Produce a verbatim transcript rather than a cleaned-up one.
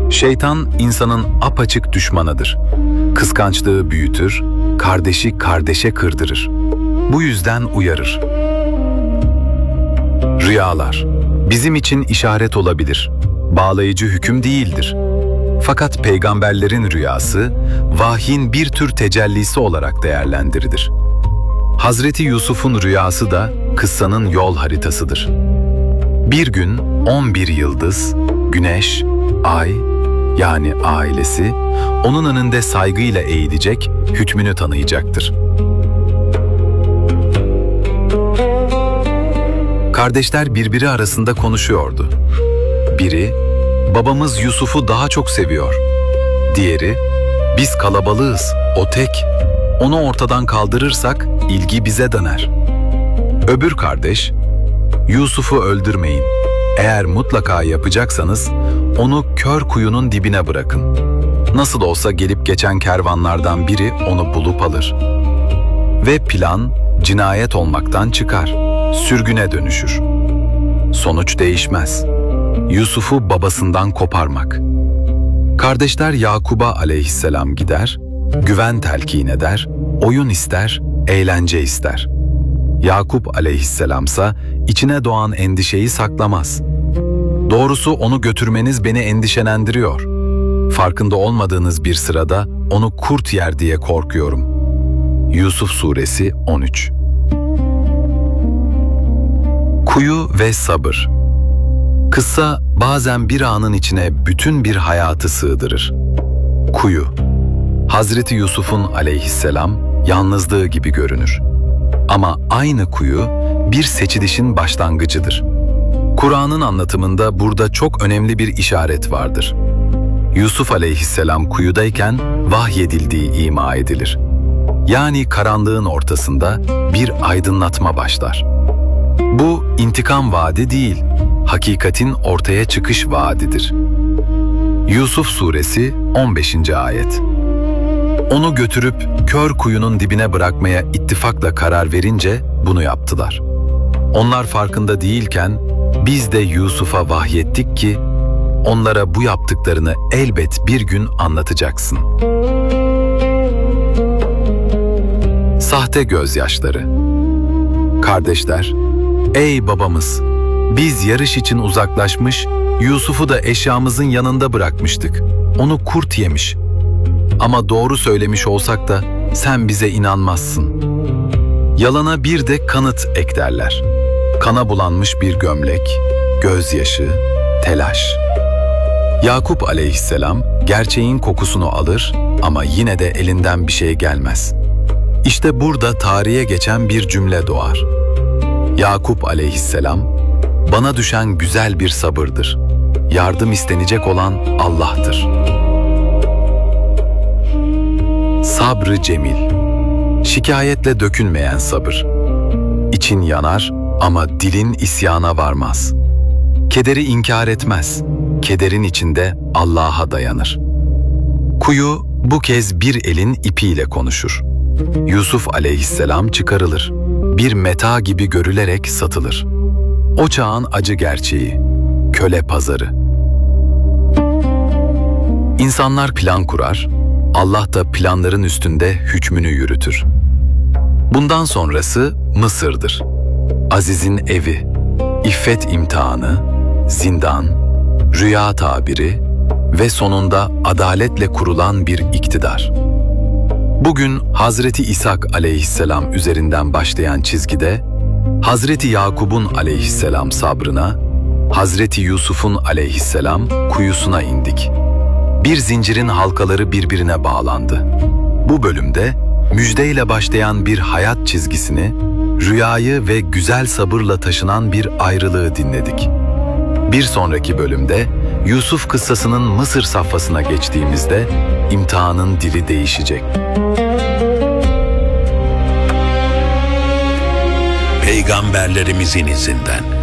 Şeytan insanın apaçık düşmanıdır. Kıskançlığı büyütür, kardeşi kardeşe kırdırır. Bu yüzden uyarır. Rüyalar bizim için işaret olabilir, bağlayıcı hüküm değildir. Fakat peygamberlerin rüyası, vahyin bir tür tecellisi olarak değerlendirilir. Hazreti Yusuf'un rüyası da kıssanın yol haritasıdır. Bir gün on bir yıldız, güneş, ay, yani ailesi, onun önünde saygıyla eğilecek, hükmünü tanıyacaktır. Kardeşler birbiri arasında konuşuyordu. Biri, babamız Yusuf'u daha çok seviyor. Diğeri, biz kalabalığız, o tek. Onu ortadan kaldırırsak ilgi bize döner. Öbür kardeş, Yusuf'u öldürmeyin. Eğer mutlaka yapacaksanız onu kör kuyunun dibine bırakın. Nasıl olsa gelip geçen kervanlardan biri onu bulup alır. Ve plan cinayet olmaktan çıkar, sürgüne dönüşür. Sonuç değişmez. Yusuf'u babasından koparmak. Kardeşler Yakub'a aleyhisselam gider, güven telkin eder, oyun ister, eğlence ister. Yakup aleyhisselamsa içine doğan endişeyi saklamaz. Doğrusu onu götürmeniz beni endişelendiriyor. Farkında olmadığınız bir sırada onu kurt yer diye korkuyorum. Yusuf Suresi on üç. Kuyu ve sabır. Kıssa bazen bir anın içine bütün bir hayatı sığdırır. Kuyu. Hazreti Yusuf'un aleyhisselam yalnızlığı gibi görünür. Ama aynı kuyu bir seçilişin başlangıcıdır. Kur'an'ın anlatımında burada çok önemli bir işaret vardır. Yusuf aleyhisselam kuyudayken vahyedildiği ima edilir. Yani karanlığın ortasında bir aydınlatma başlar. Bu intikam vaadi değil, hakikatin ortaya çıkış vaadidir. Yusuf Suresi on beşinci ayet. Onu götürüp kör kuyunun dibine bırakmaya ittifakla karar verince bunu yaptılar. Onlar farkında değilken biz de Yusuf'a vahyettik ki onlara bu yaptıklarını elbet bir gün anlatacaksın. Sahte gözyaşları. Kardeşler, ey babamız, biz yarış için uzaklaşmış, Yusuf'u da eşyamızın yanında bırakmıştık. Onu kurt yemiş. Ama doğru söylemiş olsak da sen bize inanmazsın. Yalana bir de kanıt eklerler. Kana bulanmış bir gömlek, gözyaşı, telaş. Yakup aleyhisselam gerçeğin kokusunu alır ama yine de elinden bir şey gelmez. İşte burada tarihe geçen bir cümle doğar. Yakup aleyhisselam, bana düşen güzel bir sabırdır. Yardım istenecek olan Allah'tır. Sabrı cemil. Şikayetle dökülmeyen sabır. İçin yanar ama dilin isyana varmaz. Kederi inkar etmez. Kederin içinde Allah'a dayanır. Kuyu bu kez bir elin ipiyle konuşur. Yusuf aleyhisselam çıkarılır. Bir meta gibi görülerek satılır. O çağın acı gerçeği, köle pazarı. İnsanlar plan kurar, Allah da planların üstünde hükmünü yürütür. Bundan sonrası Mısır'dır. Aziz'in evi, iffet imtihanı, zindan, rüya tabiri ve sonunda adaletle kurulan bir iktidar. Bugün Hazreti İshak aleyhisselam üzerinden başlayan çizgide, Hazreti Yakub'un aleyhisselam sabrına, Hazreti Yusuf'un aleyhisselam kuyusuna indik. Bir zincirin halkaları birbirine bağlandı. Bu bölümde müjdeyle başlayan bir hayat çizgisini, rüyayı ve güzel sabırla taşınan bir ayrılığı dinledik. Bir sonraki bölümde Yusuf kıssasının Mısır safhasına geçtiğimizde imtihanın dili değişecek. Peygamberlerimizin izinden